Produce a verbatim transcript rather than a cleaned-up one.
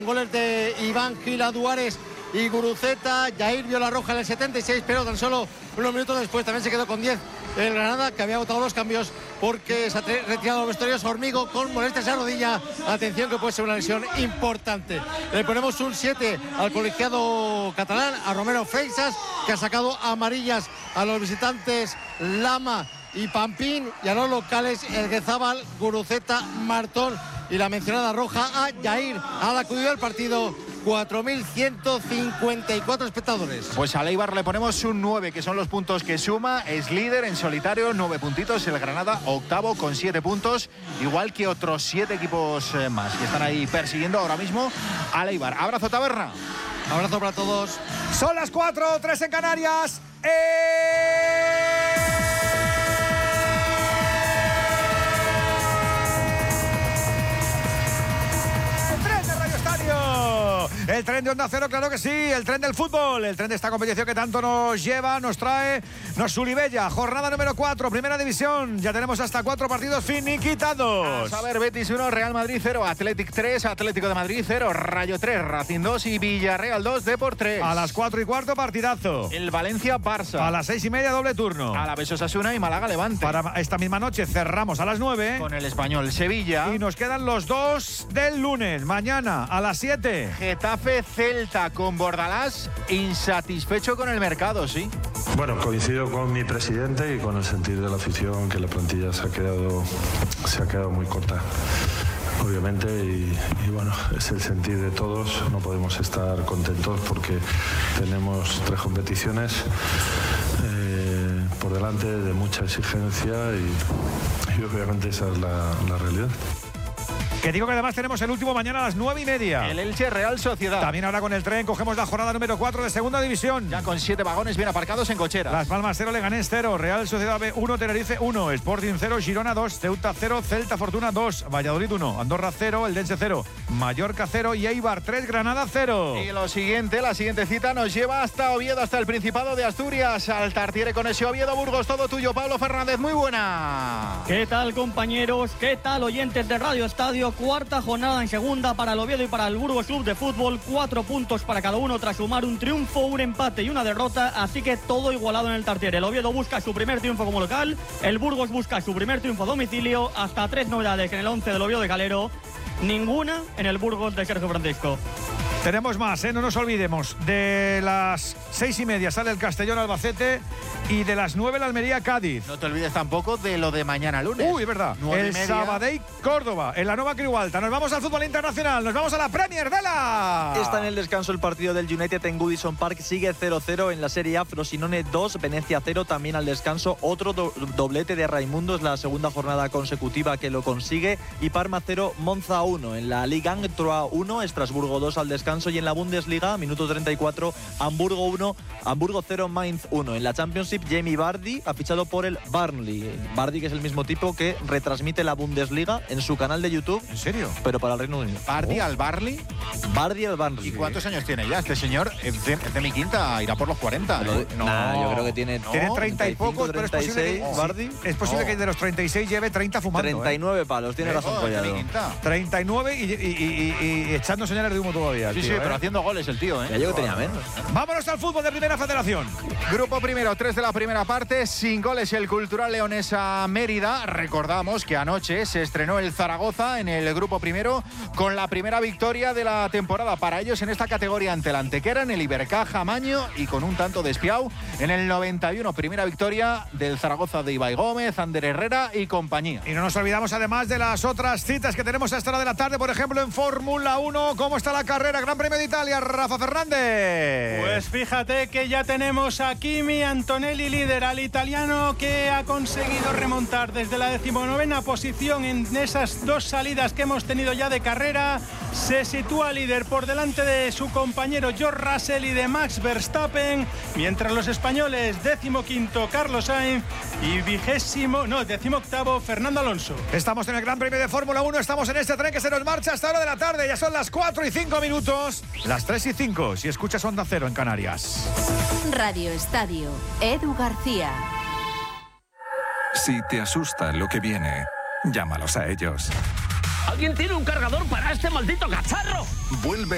Goles de Iván Gil Aduares y Guruceta. Jair vio la roja en el setenta y seis, pero tan solo unos minutos después también se quedó con diez el Granada, que había votado los cambios porque se ha retirado los vestuarios. Hormigo con molestias en la rodilla. Atención, que puede ser una lesión importante. Le ponemos un siete al colegiado catalán, a Romero Freixas, que ha sacado amarillas a los visitantes Lama y Pampín, y a los locales Erguezábal, Guruceta, Martón, y la mencionada roja a Jair. Ha acudido al partido cuatro mil ciento cincuenta y cuatro espectadores. Pues a Eibar le ponemos un nueve, que son los puntos que suma. Es líder en solitario, nueve puntitos. El Granada octavo con siete puntos, igual que otros siete equipos más que están ahí persiguiendo ahora mismo a Eibar. Abrazo, Taberna. Abrazo para todos. Son las cuatro, tres en Canarias. ¡Eh! El tren de Onda Cero, claro que sí, el tren del fútbol, el tren de esta competición que tanto nos lleva, nos trae, nos sulibella. Jornada número cuatro, primera división, ya tenemos hasta cuatro partidos finiquitados. A ver, Betis uno, Real Madrid cero, Athletic tres, Atlético de Madrid cero, Rayo tres, Racing dos y Villarreal dos, Depor tres. A las cuatro y cuarto, partidazo. El Valencia-Barça. A las seis y media, doble turno. A la Osasuna y Málaga-Levante. Para esta misma noche cerramos a las nueve. Con el Español-Sevilla. Y nos quedan los dos del lunes, mañana a las siete. Getafe-Celta con Bordalás, insatisfecho con el mercado, ¿sí? Bueno, coincido con mi presidente y con el sentir de la afición, que la plantilla se ha quedado, se ha quedado muy corta, obviamente, y, y bueno, es el sentir de todos. No podemos estar contentos porque tenemos tres competiciones eh, por delante de mucha exigencia y, y obviamente esa es la, la realidad. Que digo que además tenemos el último mañana a las nueve y media. El Elche Real Sociedad. También ahora con el tren cogemos la jornada número cuatro de segunda división. Ya con siete vagones bien aparcados en cocheras. Las Palmas cero, Leganés cero, Real Sociedad B uno, Tenerife uno, Sporting cero, Girona dos, Ceuta cero, Celta Fortuna dos, Valladolid uno, Andorra cero, Eldense cero, Mallorca cero y Eibar tres, Granada cero. Y lo siguiente, la siguiente cita nos lleva hasta Oviedo, hasta el Principado de Asturias. Al Tartiere con ese Oviedo Burgos, todo tuyo, Pablo Fernández, muy buena. ¿Qué tal, compañeros? ¿Qué tal, oyentes de Radio Estadio? Cuarta jornada en segunda para el Oviedo y para el Burgos Club de Fútbol, cuatro puntos para cada uno tras sumar un triunfo, un empate y una derrota, así que todo igualado en el Tartiere. El Oviedo busca su primer triunfo como local, el Burgos busca su primer triunfo a domicilio, hasta tres novedades en el once del Oviedo de Calero, ninguna en el Burgos de Sergio Francisco. Tenemos más, ¿eh? No nos olvidemos. De las seis y media sale el Castellón Albacete y de las nueve la Almería Cádiz. No te olvides tampoco de lo de mañana lunes. Uy, es verdad. El Sabadell Córdoba, en la Nueva Criualta. Nos vamos al fútbol internacional, nos vamos a la Premier de la... Está en el descanso el partido del United en Goodison Park, sigue cero cero en la Serie A, Frosinone dos, Venecia cero, también al descanso. Otro do doblete de Raimundo, es la segunda jornada consecutiva que lo consigue. Y Parma cero, Monza uno. En la Liga Troyes uno, Estrasburgo dos al descanso. Y en la Bundesliga, minuto treinta y cuatro, Hamburgo uno, Hamburgo cero, Mainz uno. En la Championship, Jamie Vardy ha fichado por el Burnley. Vardy, que es el mismo tipo que retransmite la Bundesliga en su canal de YouTube. ¿En serio? Pero para el Reino Unido. ¿Vardy oh. al Barley? Vardy al Burnley. ¿Y cuántos años tiene ya? Este señor es de, es de mi quinta, irá por los cuarenta. ¿eh? No, nah, yo creo que tiene... No, tiene treinta y pocos, pero es posible que, oh, Vardy, es posible oh. que de los treinta y seis lleve treinta fumando. treinta y nueve ¿eh? palos, tiene razón, oh, Collado. treinta y nueve y, y, y, y, y echando señales de humo todavía. Sí, tío, sí, ¿eh? pero haciendo goles el tío, ¿eh? Ya yo que tenía menos. Vámonos al fútbol de Primera Federación. Grupo primero, tres de la primera parte, sin goles el Cultural Leonesa Mérida. Recordamos que anoche se estrenó el Zaragoza en el grupo primero con la primera victoria de la temporada para ellos en esta categoría ante el Antequera, en el Ibercaja Maño y con un tanto de Espiau en el noventa y uno. Primera victoria del Zaragoza de Ibai Gómez, Ander Herrera y compañía. Y no nos olvidamos además de las otras citas que tenemos a esta hora de la tarde, por ejemplo en Fórmula uno. ¿Cómo está la carrera? Gran Premio de Italia, Rafa Fernández. Pues fíjate que ya tenemos a Kimi Antonelli líder, al italiano que ha conseguido remontar desde la decimonovena posición en esas dos salidas que hemos tenido ya de carrera. Se sitúa líder por delante de su compañero George Russell y de Max Verstappen, mientras los españoles décimo quinto Carlos Sainz y vigésimo, no, décimo octavo Fernando Alonso. Estamos en el Gran Premio de Fórmula uno, estamos en este tren que se nos marcha hasta la hora de la tarde, ya son las cuatro y cinco minutos, las tres y cinco si escuchas Onda Cero en Canarias. Radio Estadio, Edu García. Si te asusta lo que viene, llámalos a ellos. ¿Alguien tiene un cargador para este maldito cacharro? Vuelve